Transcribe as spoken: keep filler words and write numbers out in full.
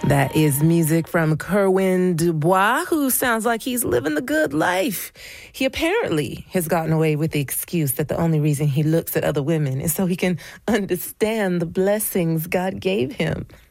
That is music from Kerwin Dubois, who sounds like he's living the good life. He apparently has gotten away with the excuse that the only reason he looks at other women is so he can understand the blessings God gave him.